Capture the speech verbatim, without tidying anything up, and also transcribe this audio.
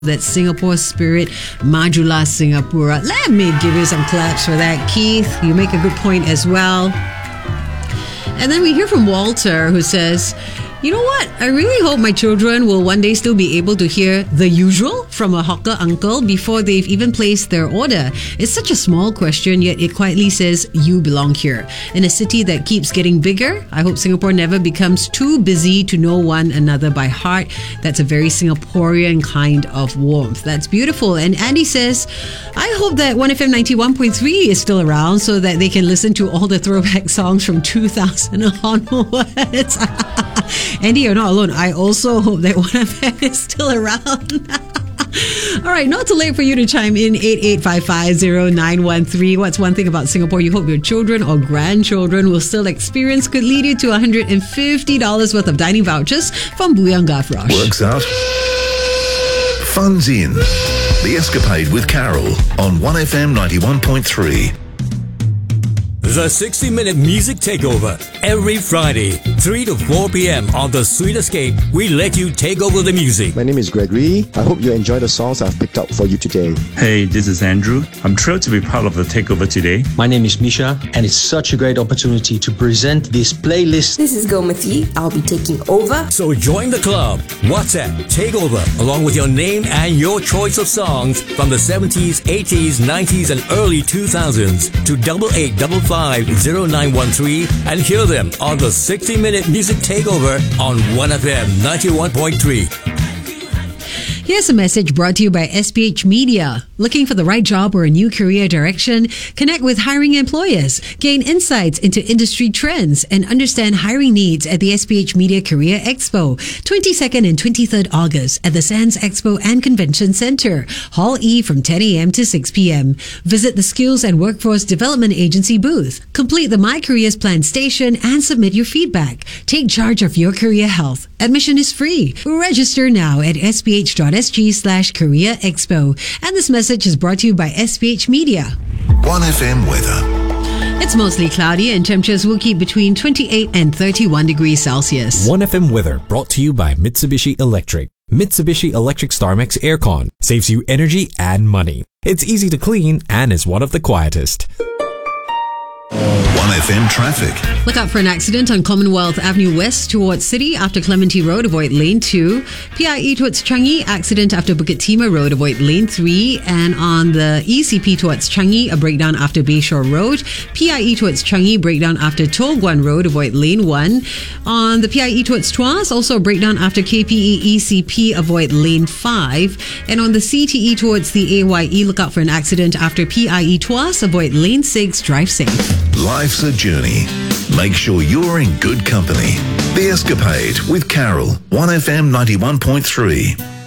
That Singapore spirit, Majulah Singapura. Let me give you some claps for that, Keith. You make a good point as well. And then we hear from Walter, who says, you know what? I really hope my children will one day still be able to hear the usual from a hawker uncle before they've even placed their order. It's such a small question, yet it quietly says you belong here. In a city that keeps getting bigger, I hope Singapore never becomes too busy to know one another by heart. That's a very Singaporean kind of warmth. That's beautiful. And Andy says, I hope that one F M ninety-one point three is still around so that they can listen to all the throwback songs from two thousand onwards. Andy, you're not alone. I also hope that one of them is still around. All right, not too late for you to chime in. Eight eight five five zero nine one three. What's one thing about Singapore you hope your children or grandchildren will still experience could lead you to one hundred fifty dollars worth of dining vouchers from Buyang Gavroche. Works out. Funds in. The Escapade with Carol on one F M ninety-one point three. The sixty minute Music Takeover. Every Friday, three to four p.m. on The Sweet Escape, we let you take over the music. My name is Gregory. I hope you enjoy the songs I've picked out for you today. Hey, this is Andrew. I'm thrilled to be part of the takeover today. My name is Misha, and it's such a great opportunity to present this playlist. This is Gomati. I'll be taking over. So join the club. WhatsApp Takeover, along with your name and your choice of songs from the seventies, eighties, nineties, and early two thousands to double eight double five zero nine one three and hear them on the sixty minute Music Takeover on one F M ninety-one point three. Here's a message brought to you by S P H Media. Looking for the right job or a new career direction? Connect with hiring employers, gain insights into industry trends, and understand hiring needs at the S P H Media Career Expo, twenty-second and twenty-third August at the Sands Expo and Convention Center, Hall E from ten a.m. to six p.m. Visit the Skills and Workforce Development Agency booth, complete the My Careers Plan station, and submit your feedback. Take charge of your career health. Admission is free. Register now at sph.sg slash Career Expo. And this message is brought to you by S P H Media. one F M weather. It's mostly cloudy and temperatures will keep between twenty-eight and thirty-one degrees Celsius. one F M weather brought to you by Mitsubishi Electric. Mitsubishi Electric StarMax Aircon saves you energy and money. It's easy to clean and is one of the quietest. one F M traffic. Look out for an accident on Commonwealth Avenue West towards City after Clementi Road, avoid lane two. P I E towards Changi, accident after Bukit Timah Road, avoid lane three. And on the E C P towards Changi, a breakdown after Bayshore Road. P I E towards Changi, breakdown after Toh Guan Road, avoid lane one. On the P I E towards Tuas, also a breakdown after K P E E C P, avoid lane five. And on the C T E towards the A Y E, look out for an accident after P I E Tuas, avoid lane six, drive safe. Life's a journey. Make sure you're in good company. The Escapade with Carol, one F M ninety-one point three.